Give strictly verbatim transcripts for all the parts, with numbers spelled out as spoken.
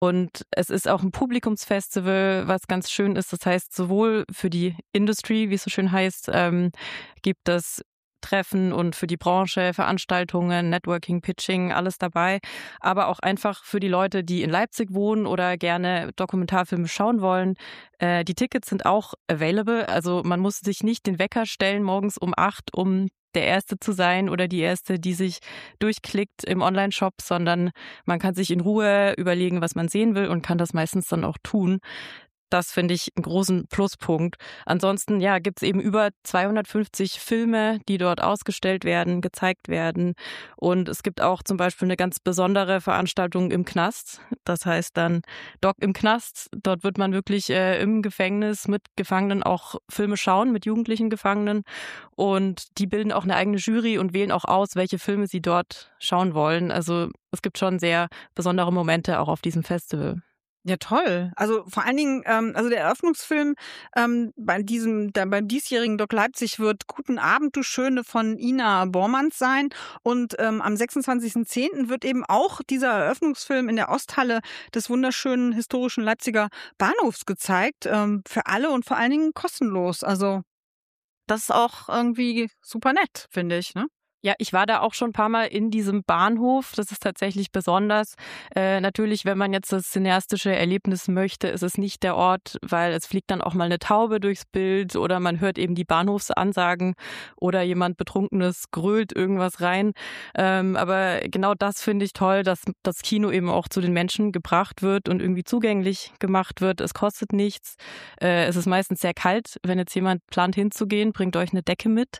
Und es ist auch ein Publikumsfestival, was ganz schön ist. Das heißt, sowohl für die Industry, wie es so schön heißt, ähm, gibt es Treffen und für die Branche, Veranstaltungen, Networking, Pitching, alles dabei. Aber auch einfach für die Leute, die in Leipzig wohnen oder gerne Dokumentarfilme schauen wollen. Äh, die Tickets sind auch available. Also man muss sich nicht den Wecker stellen morgens um acht, um der Erste zu sein oder die Erste, die sich durchklickt im Online-Shop, sondern man kann sich in Ruhe überlegen, was man sehen will und kann das meistens dann auch tun. Das finde ich einen großen Pluspunkt. Ansonsten, ja, gibt's eben über zweihundertfünfzig Filme, die dort ausgestellt werden, gezeigt werden. Und es gibt auch zum Beispiel eine ganz besondere Veranstaltung im Knast. Das heißt dann Doc im Knast. Dort wird man wirklich äh, im Gefängnis mit Gefangenen auch Filme schauen, mit jugendlichen Gefangenen. Und die bilden auch eine eigene Jury und wählen auch aus, welche Filme sie dort schauen wollen. Also es gibt schon sehr besondere Momente auch auf diesem Festival. Ja, toll. Also vor allen Dingen, ähm, also der Eröffnungsfilm ähm, bei diesem, da, beim diesjährigen Doc Leipzig wird Guten Abend, du Schöne von Ina Bormanns sein. Und ähm, am sechsundzwanzigsten zehnten wird eben auch dieser Eröffnungsfilm in der Osthalle des wunderschönen historischen Leipziger Bahnhofs gezeigt. Ähm, für alle und vor allen Dingen kostenlos. Also das ist auch irgendwie super nett, finde ich, ne? Ja, ich war da auch schon ein paar Mal in diesem Bahnhof. Das ist tatsächlich besonders. Äh, natürlich, wenn man jetzt das cineastische Erlebnis möchte, ist es nicht der Ort, weil es fliegt dann auch mal eine Taube durchs Bild oder man hört eben die Bahnhofsansagen oder jemand Betrunkenes grölt irgendwas rein. Ähm, aber genau das finde ich toll, dass das Kino eben auch zu den Menschen gebracht wird und irgendwie zugänglich gemacht wird. Es kostet nichts. Äh, es ist meistens sehr kalt. Wenn jetzt jemand plant hinzugehen, bringt euch eine Decke mit.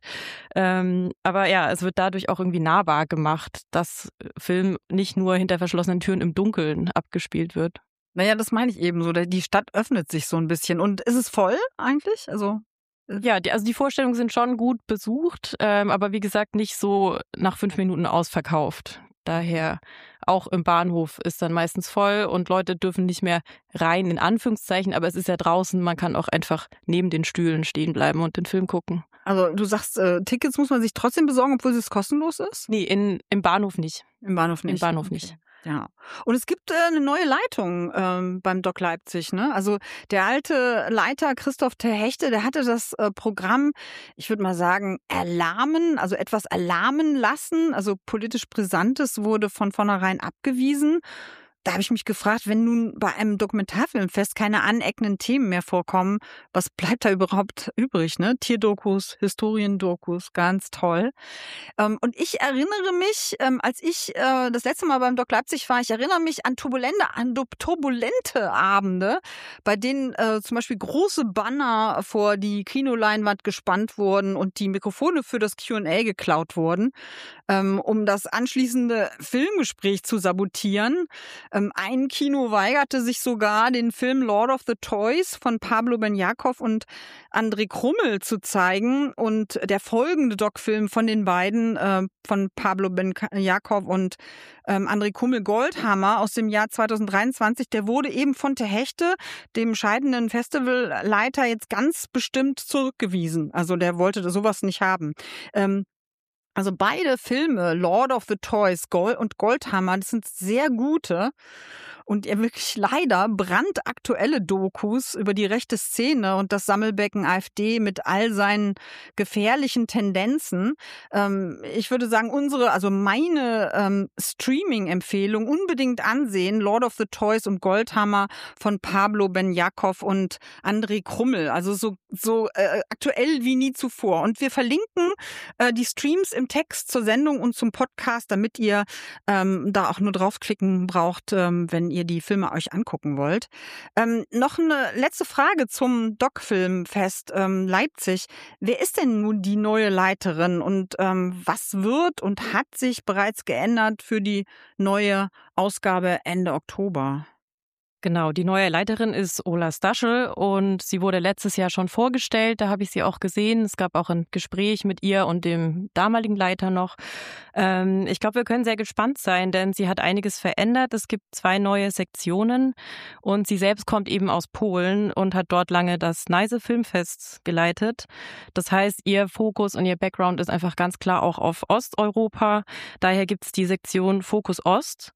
Ähm, aber ja, es wird dadurch auch irgendwie nahbar gemacht, dass Film nicht nur hinter verschlossenen Türen im Dunkeln abgespielt wird. Naja, das meine ich eben so. Die Stadt öffnet sich so ein bisschen. Und ist es voll eigentlich? Also Ja, die, also die Vorstellungen sind schon gut besucht, ähm, aber wie gesagt nicht so nach fünf Minuten ausverkauft. Daher auch im Bahnhof ist dann meistens voll und Leute dürfen nicht mehr rein, in Anführungszeichen, aber es ist ja draußen, man kann auch einfach neben den Stühlen stehen bleiben und den Film gucken. Also du sagst, äh, Tickets muss man sich trotzdem besorgen, obwohl es kostenlos ist? Nee, in, im Bahnhof nicht. Im Bahnhof nicht. Im Bahnhof okay. nicht. Ja. Und es gibt äh, eine neue Leitung ähm, beim Doc Leipzig, ne? Also der alte Leiter Christoph Terhechte, der hatte das äh, Programm, ich würde mal sagen, erlahmen, also etwas erlahmen lassen. Also politisch Brisantes wurde von vornherein abgewiesen. Da habe ich mich gefragt, wenn nun bei einem Dokumentarfilmfest keine aneckenden Themen mehr vorkommen, was bleibt da überhaupt übrig, ne? Tierdokus, Historiendokus, ganz toll. Ähm, und ich erinnere mich, ähm, als ich äh, das letzte Mal beim Doc Leipzig war, ich erinnere mich an turbulente, an turbulente Abende, bei denen äh, zum Beispiel große Banner vor die Kinoleinwand gespannt wurden und die Mikrofone für das Q und A geklaut wurden, ähm, um das anschließende Filmgespräch zu sabotieren. Ähm, ein Kino weigerte sich sogar, den Film Lord of the Toys von Pablo Ben-Jacow und André Krummel zu zeigen. Und der folgende Doc-Film von den beiden, äh, von Pablo Ben-Jacow und ähm, André Krummel, Goldhammer aus dem Jahr zweitausenddreiundzwanzig, der wurde eben von Terhechte, dem scheidenden Festivalleiter, jetzt ganz bestimmt zurückgewiesen. Also der wollte sowas nicht haben. Ähm, Also beide Filme, Lord of the Toys Gold und Goldhammer, das sind sehr gute und ja wirklich leider brandaktuelle Dokus über die rechte Szene und das Sammelbecken AfD mit all seinen gefährlichen Tendenzen. Ähm, ich würde sagen, unsere, also meine ähm, Streaming-Empfehlung unbedingt ansehen, Lord of the Toys und Goldhammer von Pablo Ben-Jacow und André Krummel. Also so, so äh, aktuell wie nie zuvor. Und wir verlinken äh, die Streams im Text zur Sendung und zum Podcast, damit ihr ähm, da auch nur draufklicken braucht, ähm, wenn ihr die Filme euch angucken wollt. Ähm, noch eine letzte Frage zum Doc-Filmfest ähm, Leipzig. Wer ist denn nun die neue Leiterin und ähm, was wird und hat sich bereits geändert für die neue Ausgabe Ende Oktober? Genau, die neue Leiterin ist Ola Staschel und sie wurde letztes Jahr schon vorgestellt, da habe ich sie auch gesehen. Es gab auch ein Gespräch mit ihr und dem damaligen Leiter noch. Ähm, ich glaube, wir können sehr gespannt sein, denn sie hat einiges verändert. Es gibt zwei neue Sektionen und sie selbst kommt eben aus Polen und hat dort lange das Neise Filmfest geleitet. Das heißt, ihr Fokus und ihr Background ist einfach ganz klar auch auf Osteuropa. Daher gibt es die Sektion Fokus Ost.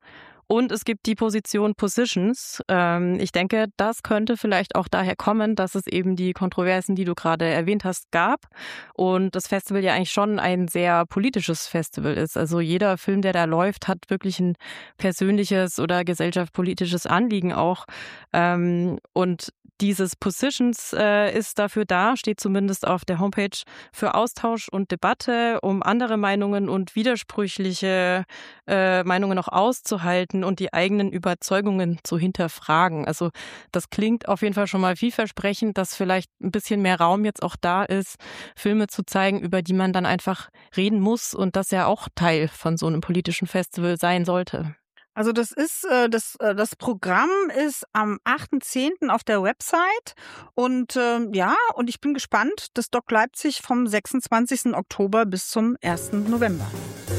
Und es gibt die Position Positions. Ähm, ich denke, das könnte vielleicht auch daher kommen, dass es eben die Kontroversen, die du gerade erwähnt hast, gab. Und das Festival ja eigentlich schon ein sehr politisches Festival ist. Also jeder Film, der da läuft, hat wirklich ein persönliches oder gesellschaftspolitisches Anliegen auch. Ähm, und dieses Positions äh, ist dafür da, steht zumindest auf der Homepage, für Austausch und Debatte, um andere Meinungen und widersprüchliche äh, Meinungen auch auszuhalten und die eigenen Überzeugungen zu hinterfragen. Also das klingt auf jeden Fall schon mal vielversprechend, dass vielleicht ein bisschen mehr Raum jetzt auch da ist, Filme zu zeigen, über die man dann einfach reden muss und das ja auch Teil von so einem politischen Festival sein sollte. Also das ist äh, das äh, das Programm ist am achten zehnten auf der Website und ähm, ja, und ich bin gespannt, das Doc Leipzig vom sechsundzwanzigsten Oktober bis zum ersten November.